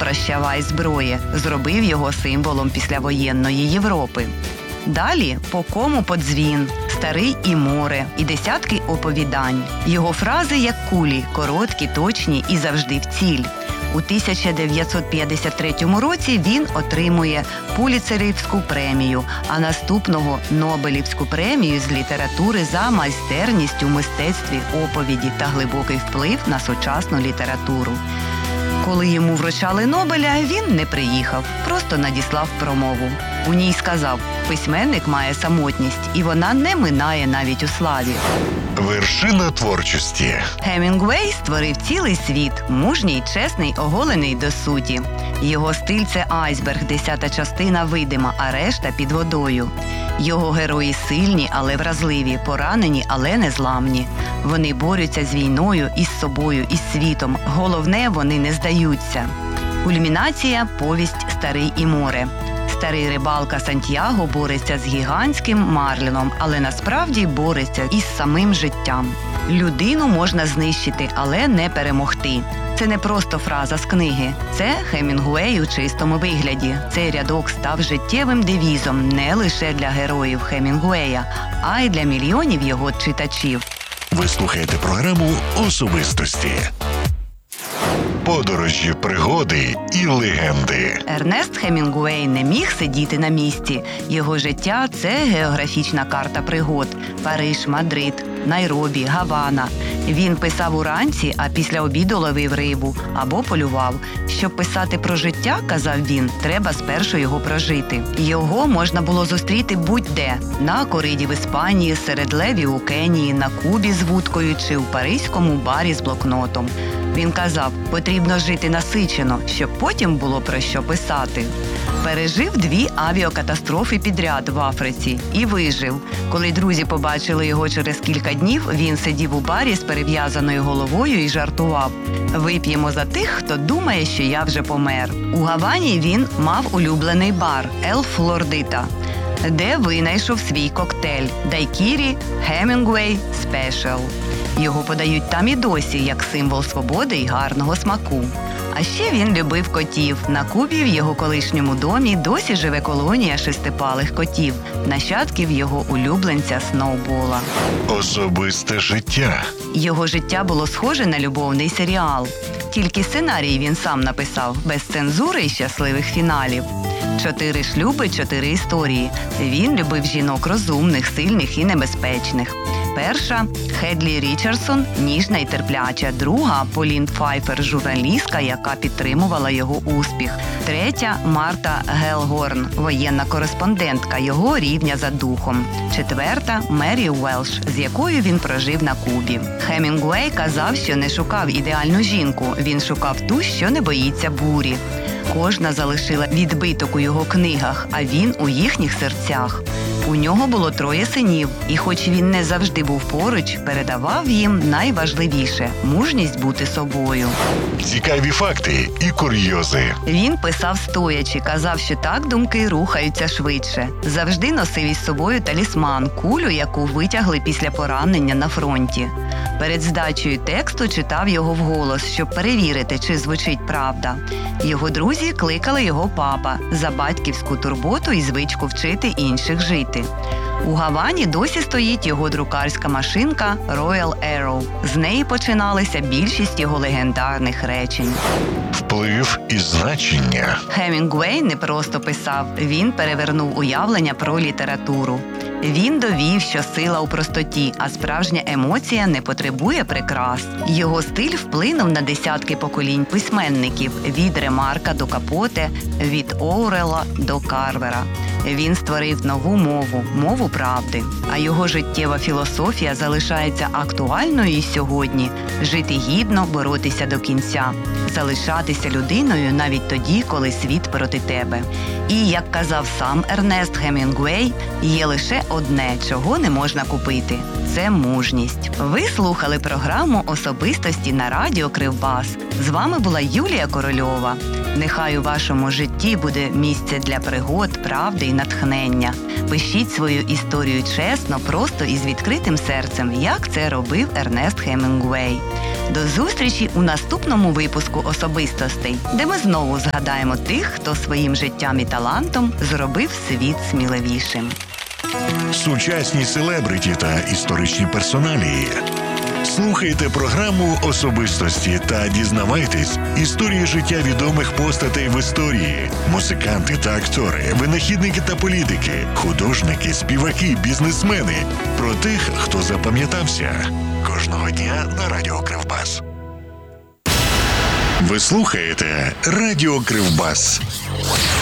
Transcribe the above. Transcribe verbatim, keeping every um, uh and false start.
«Прощавай, зброє» зробив його символом післявоєнної Європи. Далі «По кому подзвін», «Старий і море» і десятки оповідань. Його фрази як кулі, короткі, точні і завжди в ціль. У тисяча дев'ятсот п'ятдесят третьому році він отримує Пуліцерівську премію, а наступного – Нобелівську премію з літератури за майстерність у мистецтві оповіді та глибокий вплив на сучасну літературу. Коли йому вручали Нобеля, він не приїхав, просто надіслав промову. У ній сказав: «Письменник має самотність, і вона не минає навіть у славі». Вершина творчості. Хемінгуей створив цілий світ, мужній, чесний, оголений до суті. Його стиль – це айсберг, десята частина видима, а решта під водою. Його герої сильні, але вразливі, поранені, але незламні. Вони борються з війною, із собою, із світом. Головне, вони не здаються. Кульмінація – повість «Старий і море». Старий рибалка Сантьяго бореться з гігантським марліном, але насправді бореться із самим життям. Людину можна знищити, але не перемогти. Це не просто фраза з книги. Це Хемінгуей у чистому вигляді. Цей рядок став життєвим девізом не лише для героїв Хемінгуея, а й для мільйонів його читачів. Ви слухаєте програму «Особистості». Подорожі, пригоди і легенди. Ернест Хемінгуей не міг сидіти на місці. Його життя – це географічна карта пригод. Париж, Мадрид, Найробі, Гавана. Він писав уранці, а після обіду ловив рибу або полював. Щоб писати про життя, казав він, треба спершу його прожити. Його можна було зустріти будь-де – на кориді в Іспанії, серед левів у Кенії, на Кубі з вудкою чи у паризькому барі з блокнотом. Він казав, потрібно жити насичено, щоб потім було про що писати. Пережив дві авіакатастрофи підряд в Африці і вижив. Коли друзі побачили його через кілька днів, він сидів у барі з перев'язаною головою і жартував: «Вип'ємо за тих, хто думає, що я вже помер». У Гавані він мав улюблений бар «Ел Флордита», де винайшов свій коктейль «Дайкірі Хемінгуей Спешл». Його подають там і досі, як символ свободи і гарного смаку. А ще він любив котів. На Кубі в його колишньому домі досі живе колонія шестипалих котів, нащадків його улюбленця Сноубола. Особисте життя. Його життя було схоже на любовний серіал. Тільки сценарій він сам написав, без цензури і щасливих фіналів. Чотири шлюби, чотири історії. Він любив жінок розумних, сильних і небезпечних. Перша – Хедлі Річардсон, ніжна і терпляча. Друга – Полін Пфайфер, журналістка, яка підтримувала його успіх. Третя – Марта Гелгорн, воєнна кореспондентка, його рівня за духом. Четверта – Мері Уелш, з якою він прожив на Кубі. Хемінгуей казав, що не шукав ідеальну жінку, він шукав ту, що не боїться бурі. Кожна залишила відбиток у його книгах, а він у їхніх серцях. У нього було троє синів, і хоч він не завжди був поруч, передавав їм найважливіше – мужність бути собою. Цікаві факти і курйози. Він писав стоячи, казав, що так думки рухаються швидше. Завжди носив із собою талісман – кулю, яку витягли після поранення на фронті. Перед здачею тексту читав його вголос, щоб перевірити, чи звучить правда. Його друзі кликали його папа за батьківську турботу і звичку вчити інших жити. У Гавані досі стоїть його друкарська машинка Royal Arrow. З неї починалися більшість його легендарних речень. Вплив і значення. Хемінгуей не просто писав, він перевернув уявлення про літературу. Він довів, що сила у простоті, а справжня емоція не потребує прикрас. Його стиль вплинув на десятки поколінь письменників – від Ремарка до Капоте, від Оурела до Карвера. Він створив нову мову – мову правди. А його життєва філософія залишається актуальною і сьогодні – жити гідно, боротися до кінця, залишатися людиною навіть тоді, коли світ проти тебе. І, як казав сам Ернест Хемінгуей, є лише одне, чого не можна купити – це мужність. Ви слухали програму «Особистості» на радіо Кривбас. З вами була Юлія Корольова. Нехай у вашому житті буде місце для пригод, правди і натхнення. Пишіть свою історію чесно, просто і з відкритим серцем, як це робив Ернест Хемінгуей. До зустрічі у наступному випуску «Особистостей», де ми знову згадаємо тих, хто своїм життям і талантом зробив світ сміливішим. Сучасні селебриті та історичні персоналії. Слухайте програму «Особистості» та дізнавайтесь історії життя відомих постатей в історії. Музиканти та актори, винахідники та політики, художники, співаки, бізнесмени. Про тих, хто запам'ятався. Кожного дня на радіо Кривбас. Ви слухаєте радіо Кривбас.